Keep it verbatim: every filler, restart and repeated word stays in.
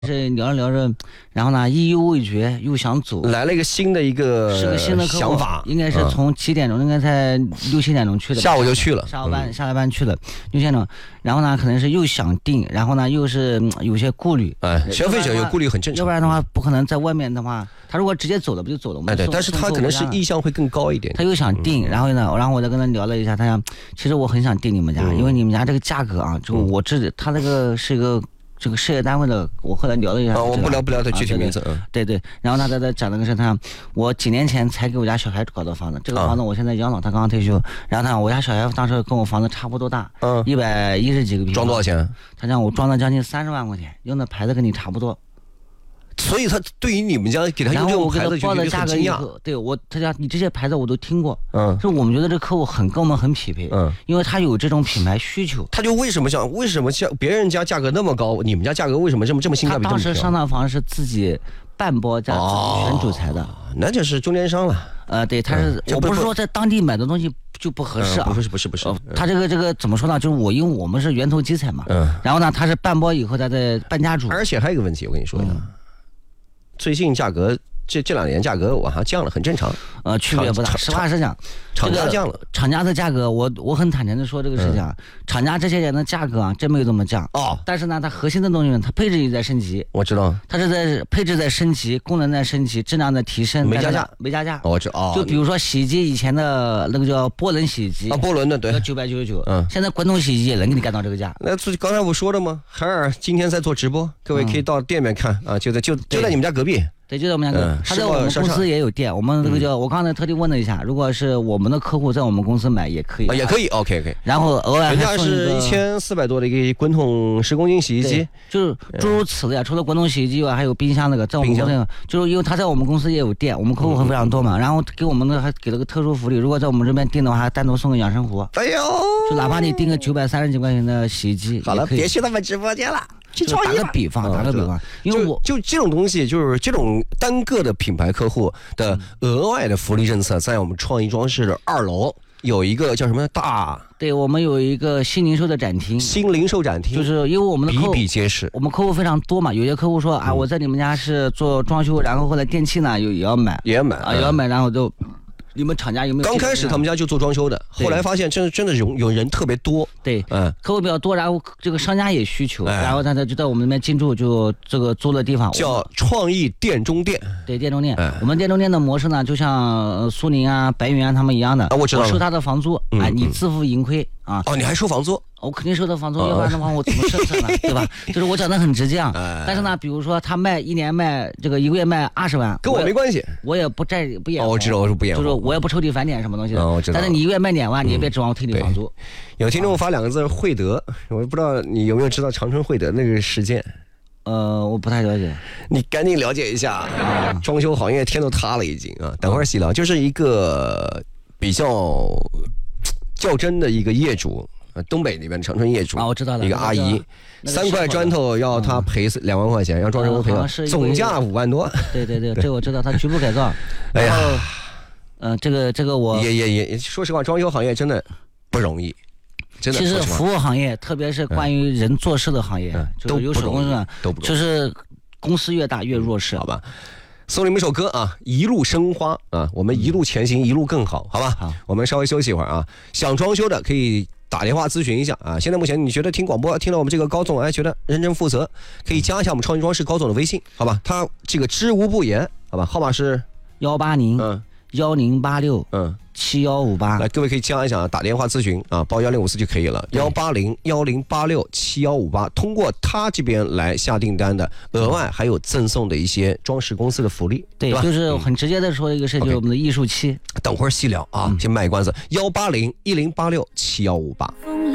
是聊着聊着，然后呢意犹未决，又想走， 来了一个新的一个是个新的客户想法， 应该是从几点钟，嗯、应该才六七点钟去的， 下午就去了， 下午班、嗯、下了班去了六七点钟，然后呢可能是又想定，然后呢又是、嗯、有些顾虑， 哎，消费者有顾虑很正常， 要不然的话不可能在外面的话，他如果直接走了不就走了吗？ 哎对，但是他可能是意向会更高一点， 他又想定，然后呢，然后我再跟他聊了一下，他想其实我很想定你们家，嗯、因为你们家这个价格啊，就我这他那个是一个。这个事业单位的，我后来聊了一下、 哦，我不聊不聊他具体名字， 嗯、啊，对 对, 对, 对。然后他在在讲那个是他，我几年前才给我家小孩搞的房子，这个房子我现在养老，他刚刚退休。然后他我家小孩当时跟我房子差不多大，嗯，一百一十几个平方。 装多少钱？ 他让我装了将近三十万块钱，用的牌子跟你差不多。 所以他对于你们家给他用这种牌子就觉得很惊讶。 对我，他讲你这些牌子我都听过，嗯，就我们觉得这客户很跟我们很匹配，嗯，因为他有这种品牌需求。 他就为什么想为什么像别人家价格那么高，你们家价格为什么这么这么性价比这么高？ 他当时上套房是自己半包价自己选主材的， 哦、那就是中间商了。 呃，对，他是、嗯、我不是说在当地买的东西就不合适啊， 嗯、不是不是不是，呃、 他这个这个怎么说呢？就是我因为我们是源头基材嘛，嗯，然后呢他是半包以后他再半价主， 而且还有一个问题，我跟你说一下。嗯，最近价格这这两年价格往上降了，很正常。 呃，区别不大。实话实讲， 厂家降了， 厂家的价格，我我很坦诚的说这个事情啊，嗯、厂家这些年的价格啊，真没有这么降哦。但是呢，它核心的东西呢，它配置也在升级。 我知道， 它是在配置在升级，功能在升级，质量在提升， 没加价， 没加价。 我知道。 就比如说洗衣机以前的那个叫波轮洗衣机啊，波轮的对， 九百九十九，嗯，现在滚筒洗衣机也能给你干到这个价。 那刚才我说的吗？海尔今天在做直播，各位可以到店里面看啊，就在就就在你们家隔壁。 对，就在我们两个，他在我们公司也有店。我们这个叫，我刚才特地问了一下，如果是我们的客户在我们公司买也可以， 也可以 ，OK OK。 然后额外人家是一千四百多的一个滚筒十公斤洗衣机， 就是诸如此类啊。除了滚筒洗衣机以外，还有冰箱那个，在我们公司就是因为他在我们公司也有店，我们客户非常多嘛。然后给我们呢还给了个特殊福利，如果在我们这边订的话，还单独送个养生壶。 哎呦， 就哪怕你订个九百三十几块钱的洗衣机， 好了，别去他们直播间了。 就打个比方，打个比方，因为我就这种东西，就是这种单个的品牌客户的额外的福利政策，在我们创意装饰的二楼有一个叫什么大？ 对，我们有一个新零售的展厅， 新零售展厅， 就是因为我们的客户比比皆是， 我们客户非常多嘛。有些客户说啊，我在你们家是做装修，然后后来电器呢也也要买， 也要买啊，也要买，然后就。你们厂家有没有？ 刚开始他们家就做装修的，后来发现真真的有有人特别多， 对，嗯，客户比较多，然后这个商家也需求，哎、然后他就在我们那边进驻，就这个租的地方叫创意店中店， 对，店中店。哎、我们店中店的模式呢，就像苏宁啊、白云啊他们一样的， 啊、我知道了， 我收他的房租，嗯、哎，你自负盈亏啊。 哦，你还收房租？ 我肯定收到房租，要不然的话我怎么生存呢？对吧？就是我讲的很直接啊。但是呢，比如说他卖一年卖这个一个月卖二十万， 跟我没关系， 我也不占不眼红。 哦，我知道我是不眼红， 就是我也不抽你返点什么东西的。 哦，我知道。 但是你一个月卖两万，你也别指望我退你房租。 有听众发两个字“惠德”，我不知道你有没有知道长春惠德那个事件。 呃，我不太了解， 你赶紧了解一下。啊、装修行业天都塌了已经啊！等会儿细聊，就是一个比较较真的一个业主。东北那边长春业主啊，我知道了， 一个阿姨，三块砖头要他赔两万块钱，让装修赔了，总价五万多。 对对对，这我知道，他局部改造。 哎呀， 嗯，这个这个我也也也，说实话，装修行业真的不容易，真的。 其实服务行业，特别是关于人做事的行业，就是有手工的， 都不就是公司越大越弱势， 好吧？送你们一首歌啊，一路生花啊，我们一路前行，一路更好，好吧？ 好， 我们稍微休息一会儿啊。想装修的可以打电话咨询一下啊。现在目前你觉得听广播听到我们这个高总哎，觉得认真负责，可以加一下我们创意装饰高总的微信，好吧？他这个知无不言，好吧？号码是幺八零嗯幺零八六嗯七幺五八。 来，各位可以加一下，打电话咨询啊，报幺零五四就可以了。幺八零幺零八六七幺五八，通过他这边来下订单的，额外还有赠送的一些装饰公司的福利， 对， 对就是很直接的说一个事，就是我们的艺术期。 等会儿细聊啊，先卖关子。幺八零一零八六七幺五八。